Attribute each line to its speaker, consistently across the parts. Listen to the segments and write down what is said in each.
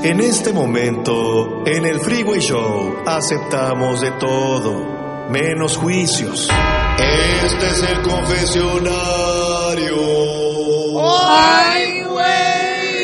Speaker 1: En este momento, en el Freeway Show, aceptamos de todo, menos juicios. Este es el confesionario.
Speaker 2: ¡Ay, güey!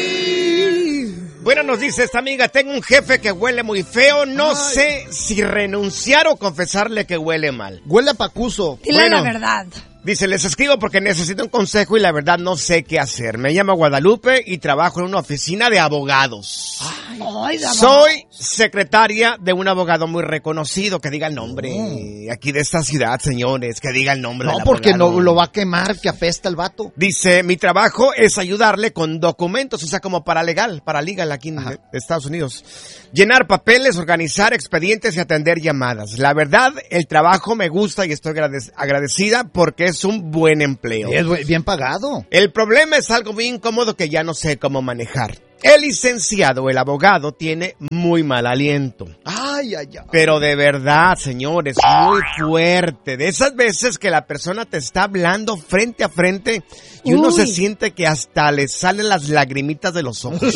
Speaker 3: Bueno, nos dice esta amiga, tengo un jefe que huele muy feo, no sé si renunciar o confesarle que huele mal.
Speaker 2: Huele a pacuso.
Speaker 4: Dile la verdad.
Speaker 3: Dice, les escribo porque necesito un consejo y la verdad no sé qué hacer. Me llamo Guadalupe y trabajo en una oficina de abogados. Soy secretaria de un abogado muy reconocido. Que diga el nombre aquí de esta ciudad, señores. Que diga el nombre del abogado.
Speaker 2: No, porque no lo va a quemar, que apesta el vato.
Speaker 3: Dice, mi trabajo es ayudarle con documentos, o sea, como paralegal aquí en Estados Unidos. Llenar papeles, organizar expedientes y atender llamadas. La verdad, el trabajo me gusta y estoy agradecida porque es un buen empleo.
Speaker 2: Es bien pagado.
Speaker 3: El problema es algo muy incómodo que ya no sé cómo manejar. El licenciado, el abogado, tiene muy mal aliento.
Speaker 2: Ay.
Speaker 3: Pero de verdad, señores, muy fuerte. De esas veces que la persona te está hablando frente a frente y uno se siente que hasta le salen las lagrimitas de los ojos.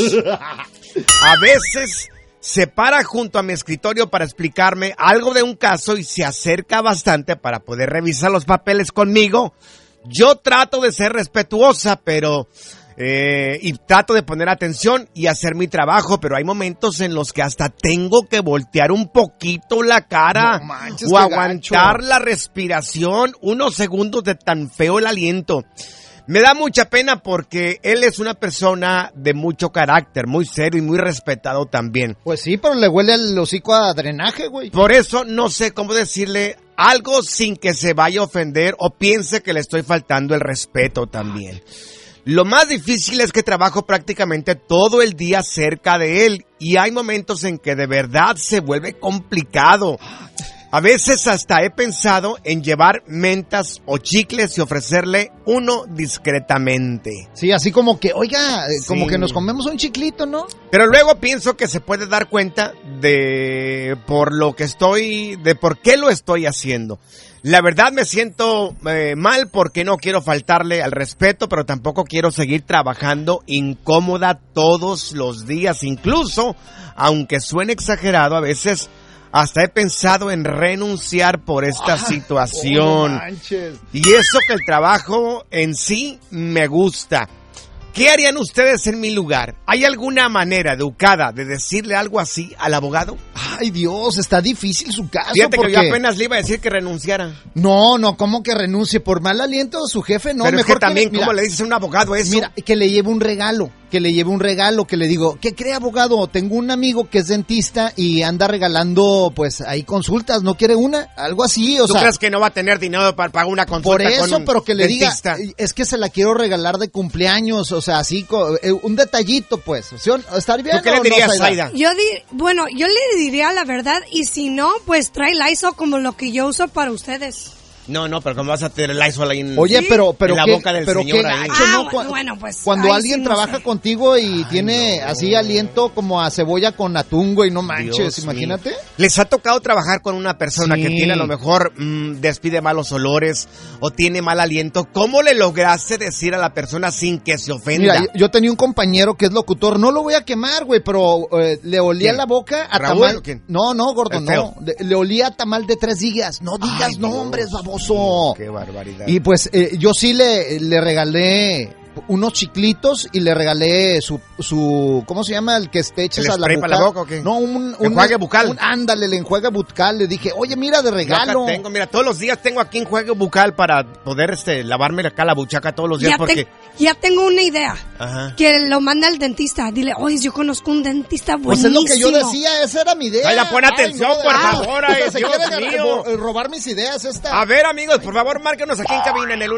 Speaker 3: A veces se para junto a mi escritorio para explicarme algo de un caso y se acerca bastante para poder revisar los papeles conmigo. Yo trato de ser respetuosa, pero y trato de poner atención y hacer mi trabajo, pero hay momentos en los que hasta tengo que voltear un poquito la cara o aguantar la respiración unos segundos de tan feo el aliento. Me da mucha pena porque él es una persona de mucho carácter, muy serio y muy respetado también.
Speaker 2: Pues sí, pero le huele el hocico a drenaje, güey.
Speaker 3: Por eso no sé cómo decirle algo sin que se vaya a ofender o piense que le estoy faltando el respeto también. Lo más difícil es que trabajo prácticamente todo el día cerca de él y hay momentos en que de verdad se vuelve complicado. A veces hasta he pensado en llevar mentas o chicles y ofrecerle uno discretamente.
Speaker 2: Sí, así como que, oiga, como que nos comemos un chiclito, ¿no?
Speaker 3: Pero luego pienso que se puede dar cuenta de por qué lo estoy haciendo. La verdad me siento mal porque no quiero faltarle al respeto, pero tampoco quiero seguir trabajando incómoda todos los días. Incluso, aunque suene exagerado, a veces hasta he pensado en renunciar por esta situación. Y eso que el trabajo en sí me gusta. ¿Qué harían ustedes en mi lugar? ¿Hay alguna manera educada de decirle algo así al abogado?
Speaker 2: Ay, Dios, está difícil su caso.
Speaker 3: Fíjate que yo apenas le iba a decir que renunciara.
Speaker 2: No, ¿cómo que renuncie? Por mal aliento de su jefe, no.
Speaker 3: Pero
Speaker 2: mejor
Speaker 3: es que también, ¿cómo le dices a un abogado eso?
Speaker 2: Mira, que le lleve un regalo, que le digo, ¿qué cree, abogado? Tengo un amigo que es dentista y anda regalando, pues, ahí consultas, ¿no quiere una? Algo así, o sea.
Speaker 3: ¿Tú crees que no va a tener dinero para pagar una consulta
Speaker 2: con un dentista? Por eso, pero que le
Speaker 3: diga,
Speaker 2: es que se la quiero regalar de cumpleaños, o sea, así, un detallito, pues. ¿Estar bien?
Speaker 3: ¿Tú qué le dirías, Zaida?
Speaker 4: Yo le diría la verdad, y si no, pues trae Lysol como lo que yo uso para ustedes.
Speaker 3: No, pero ¿cómo vas a tener Lysol ahí en,
Speaker 2: Oye, pero
Speaker 3: en la boca del señor
Speaker 2: qué
Speaker 3: ahí?
Speaker 2: Gacho, ¿no?
Speaker 4: Bueno, pues.
Speaker 2: Cuando alguien trabaja contigo y tiene así aliento como a cebolla con atún, güey, no manches, Dios imagínate.
Speaker 3: Mío. ¿Les ha tocado trabajar con una persona que tiene a lo mejor despide malos olores o tiene mal aliento? ¿Cómo le lograste decir a la persona sin que se ofenda?
Speaker 2: Mira, yo tenía un compañero que es locutor, no lo voy a quemar, güey, pero le olía la boca a
Speaker 3: ¿Raúl,
Speaker 2: tamal.
Speaker 3: ¿quién?
Speaker 2: No, gordo, no. Le olía a tamal de 3 días. No digas nombres, baboso.
Speaker 3: Qué barbaridad.
Speaker 2: Y pues yo sí le regalé unos chiclitos y le regalé su ¿cómo se llama? El que te echas a la boca.
Speaker 3: ¿Para la boca o qué?
Speaker 2: No, un
Speaker 3: enjuague bucal.
Speaker 2: Ándale, el enjuague bucal. Le dije, oye, mira, de regalo.
Speaker 3: Mira, todos los días tengo aquí enjuague bucal para poder lavarme acá la buchaca todos los días
Speaker 4: ya tengo una idea.
Speaker 3: Ajá.
Speaker 4: Que lo manda al dentista. Dile, oye, yo conozco un dentista buenísimo.
Speaker 2: Pues es lo que yo decía, esa era mi idea.
Speaker 3: Ay, pon atención, por favor. Ay,
Speaker 2: se
Speaker 3: Dios mío.
Speaker 2: robar mis ideas esta.
Speaker 3: A ver, amigos, por favor, márquenos aquí en cabina en el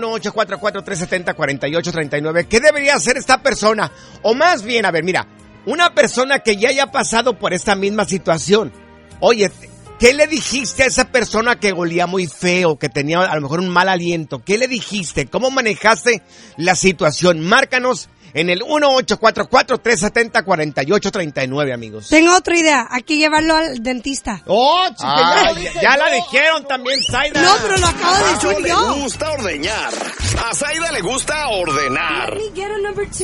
Speaker 3: 1844-370-4839. ¿Qué debería hacer esta persona? O más bien, a ver, mira, una persona que ya haya pasado por esta misma situación. Oye, ¿qué le dijiste a esa persona que olía muy feo, que tenía a lo mejor un mal aliento? ¿Qué le dijiste? ¿Cómo manejaste la situación? Márcanos en el 1844-370-4839, amigos.
Speaker 4: Tengo otra idea. Hay que llevarlo al dentista.
Speaker 2: ¡Oh, chica!
Speaker 3: Ya la dijeron también, Zaida.
Speaker 4: No, pero lo acabo de decir yo.
Speaker 1: Le gusta ordeñar. A Zaida le gusta ordenar.
Speaker 4: Let me get a number 2.